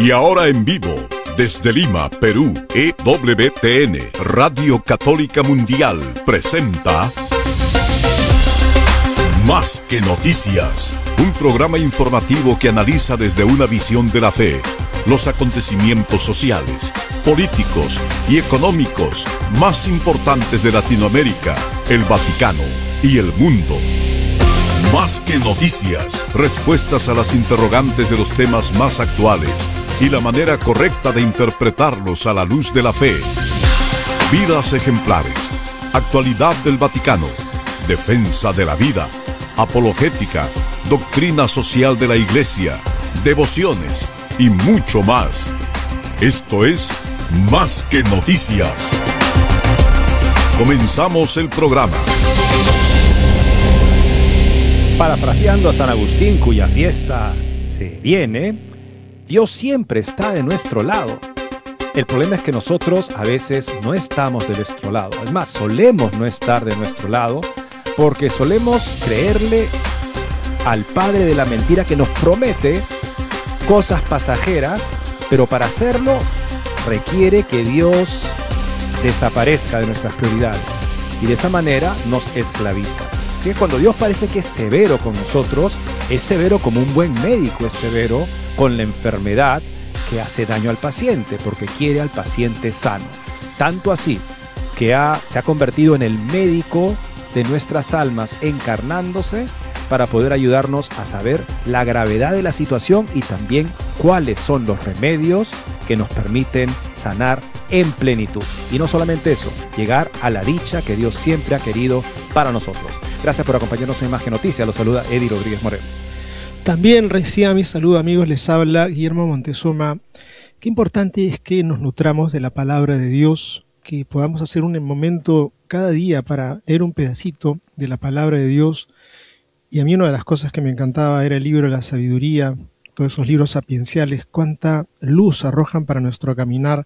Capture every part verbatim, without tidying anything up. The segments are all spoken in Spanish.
Y ahora en vivo, desde Lima, Perú, E W T N, Radio Católica Mundial, presenta Más que Noticias, un programa informativo que analiza desde una visión de la fe los acontecimientos sociales, políticos y económicos más importantes de Latinoamérica, el Vaticano y el mundo. Más que noticias, respuestas a las interrogantes de los temas más actuales y la manera correcta de interpretarlos a la luz de la fe. Vidas ejemplares, actualidad del Vaticano, defensa de la vida, apologética, doctrina social de la Iglesia, devociones y mucho más. Esto es Más que Noticias. Comenzamos el programa. Parafraseando a San Agustín, cuya fiesta se viene, Dios siempre está de nuestro lado. El problema es que nosotros a veces no estamos de nuestro lado. Además, solemos no estar de nuestro lado porque solemos creerle al padre de la mentira que nos promete cosas pasajeras, pero para hacerlo requiere que Dios desaparezca de nuestras prioridades y de esa manera nos esclaviza. Así que cuando Dios parece que es severo con nosotros, es severo como un buen médico es severo con la enfermedad que hace daño al paciente, porque quiere al paciente sano. Tanto así que ha, se ha convertido en el médico de nuestras almas, encarnándose para poder ayudarnos a saber la gravedad de la situación y también cuáles son los remedios que nos permiten sanar en plenitud. Y no solamente eso, llegar a la dicha que Dios siempre ha querido para nosotros. Gracias por acompañarnos en Más que Noticias. Los saluda Eddie Rodríguez Moreno. También reciba mi saludo, amigos. Les habla Guillermo Montezuma. Qué importante es que nos nutramos de la palabra de Dios, que podamos hacer un momento cada día para leer un pedacito de la palabra de Dios. Y a mí una de las cosas que me encantaba era el libro de la sabiduría, todos esos libros sapienciales, cuánta luz arrojan para nuestro caminar.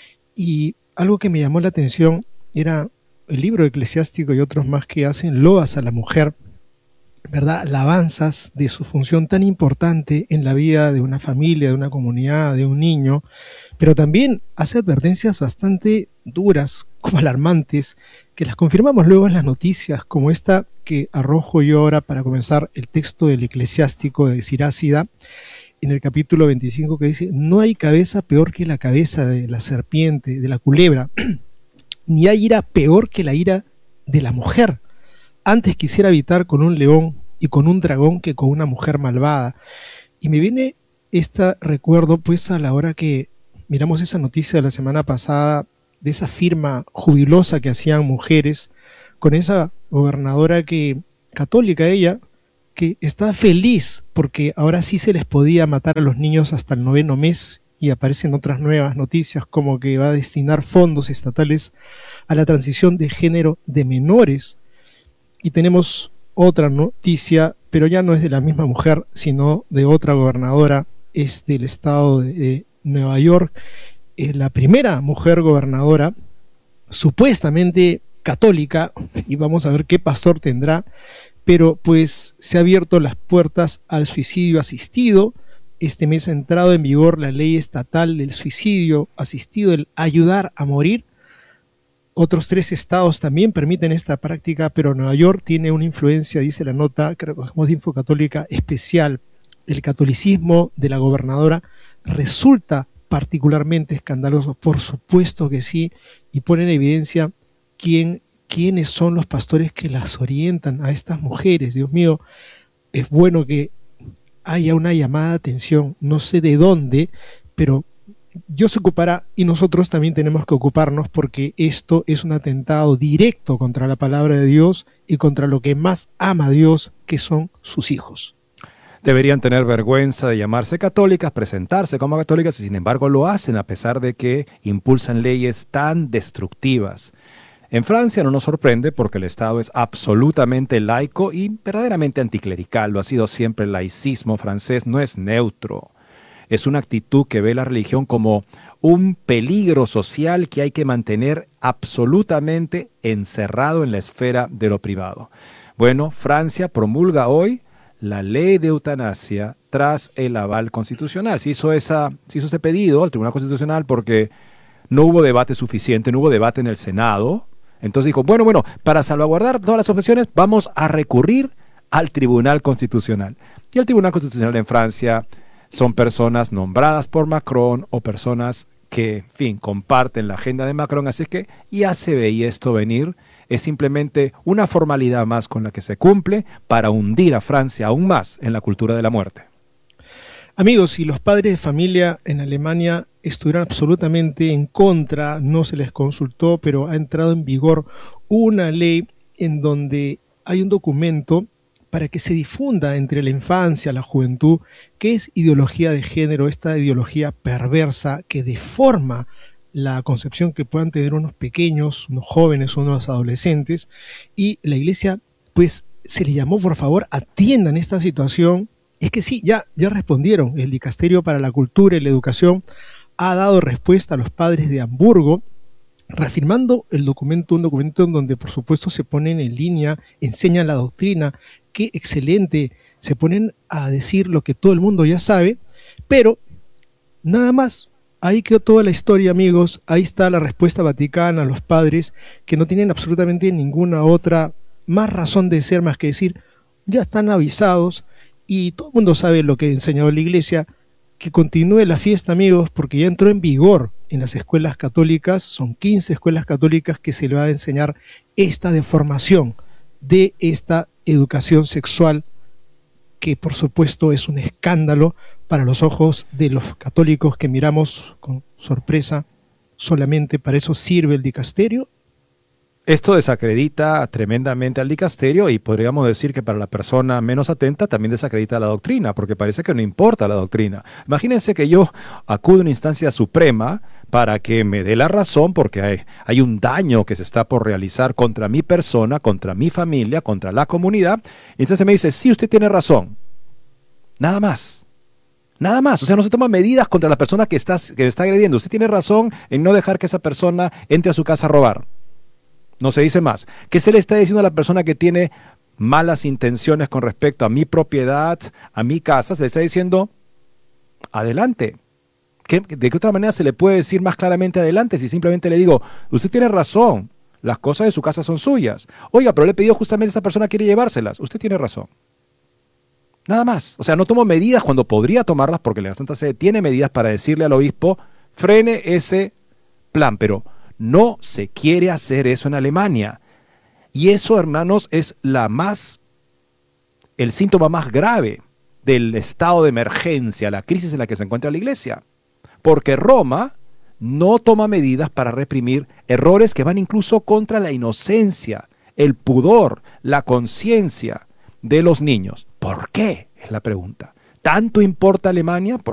Y algo que me llamó la atención era el libro eclesiástico y otros más que hacen loas a la mujer, ¿verdad? Alabanzas de su función tan importante en la vida de una familia, de una comunidad, de un niño, pero también hace advertencias bastante duras, como alarmantes, que las confirmamos luego en las noticias, como esta que arrojo yo ahora para comenzar el texto del eclesiástico de Sirácida, en el capítulo veinticinco, que dice: no hay cabeza peor que la cabeza de la serpiente, de la culebra, ni hay ira peor que la ira de la mujer. Antes quisiera habitar con un león y con un dragón que con una mujer malvada. Y me viene este recuerdo pues a la hora que miramos esa noticia de la semana pasada, de esa firma jubilosa que hacían mujeres, con esa gobernadora que, católica ella, que estaba feliz porque ahora sí se les podía matar a los niños hasta el noveno mes, y aparecen otras nuevas noticias como que va a destinar fondos estatales a la transición de género de menores. Y tenemos otra noticia, pero ya no es de la misma mujer, sino de otra gobernadora, es del estado de, de Nueva York, es la primera mujer gobernadora, supuestamente católica, y vamos a ver qué pastor tendrá, pero pues se ha abierto las puertas al suicidio asistido. Este mes ha entrado en vigor la ley estatal del suicidio asistido, el ayudar a morir. Otros tres estados también permiten esta práctica, pero Nueva York tiene una influencia, dice la nota que recogemos de Infocatólica, especial. El catolicismo de la gobernadora resulta particularmente escandaloso, por supuesto que sí, y pone en evidencia quién, quiénes son los pastores que las orientan a estas mujeres. Dios mío, es bueno que haya una llamada de atención, no sé de dónde, pero Dios se ocupará y nosotros también tenemos que ocuparnos, porque esto es un atentado directo contra la palabra de Dios y contra lo que más ama a Dios, que son sus hijos. Deberían tener vergüenza de llamarse católicas, presentarse como católicas, y sin embargo lo hacen a pesar de que impulsan leyes tan destructivas. En Francia no nos sorprende porque el Estado es absolutamente laico y verdaderamente anticlerical. Lo ha sido siempre. El laicismo francés no es neutro. Es una actitud que ve la religión como un peligro social que hay que mantener absolutamente encerrado en la esfera de lo privado. Bueno, Francia promulga hoy la ley de eutanasia tras el aval constitucional. Se hizo, esa, se hizo ese pedido al Tribunal Constitucional porque no hubo debate suficiente, no hubo debate en el Senado. Entonces dijo, bueno, bueno, para salvaguardar todas las objeciones vamos a recurrir al Tribunal Constitucional. Y el Tribunal Constitucional en Francia son personas nombradas por Macron o personas que, en fin, comparten la agenda de Macron, así que ya se veía esto venir. Es simplemente una formalidad más con la que se cumple para hundir a Francia aún más en la cultura de la muerte. Amigos, si los padres de familia en Alemania estuvieron absolutamente en contra, no se les consultó, pero ha entrado en vigor una ley en donde hay un documento para que se difunda entre la infancia, la juventud, qué es ideología de género, esta ideología perversa que deforma la concepción que puedan tener unos pequeños, unos jóvenes, unos adolescentes, y la iglesia pues se le llamó, por favor, atiendan esta situación. Es que sí, ya, ya respondieron. El Dicasterio para la Cultura y la Educación ha dado respuesta a los padres de Hamburgo, reafirmando el documento, un documento en donde por supuesto se ponen en línea, enseñan la doctrina. Qué excelente, se ponen a decir lo que todo el mundo ya sabe, pero nada más. Ahí quedó toda la historia, amigos. Ahí está la respuesta vaticana a los padres que no tienen absolutamente ninguna otra más razón de ser más que decir, ya están avisados y todo el mundo sabe lo que ha enseñado la iglesia, que continúe la fiesta, amigos, porque ya entró en vigor en las escuelas católicas. Son quince escuelas católicas que se le va a enseñar esta deformación de esta educación sexual, que por supuesto es un escándalo para los ojos de los católicos que miramos con sorpresa. Solamente para eso sirve el dicasterio. Esto desacredita tremendamente al dicasterio y podríamos decir que para la persona menos atenta también desacredita la doctrina, porque parece que no importa la doctrina. Imagínense que yo acudo a una instancia suprema para que me dé la razón porque hay, hay un daño que se está por realizar contra mi persona, contra mi familia, contra la comunidad. Y entonces me dice, sí, usted tiene razón. Nada más. Nada más. O sea, no se toman medidas contra la persona que está, que está agrediendo. Usted tiene razón en no dejar que esa persona entre a su casa a robar. No se dice más. ¿Qué se le está diciendo a la persona que tiene malas intenciones con respecto a mi propiedad, a mi casa? Se le está diciendo, adelante. ¿Qué, ¿De qué otra manera se le puede decir más claramente adelante si simplemente le digo, usted tiene razón, las cosas de su casa son suyas? Oiga, pero le he pedido justamente a esa persona quiere llevárselas. Usted tiene razón. Nada más. O sea, no tomo medidas cuando podría tomarlas porque la Santa Sede tiene medidas para decirle al obispo, frene ese plan, pero no se quiere hacer eso en Alemania. Y eso, hermanos, es la más, el síntoma más grave del estado de emergencia, la crisis en la que se encuentra la iglesia. Porque Roma no toma medidas para reprimir errores que van incluso contra la inocencia, el pudor, la conciencia de los niños. ¿Por qué? Es la pregunta. ¿Tanto importa Alemania?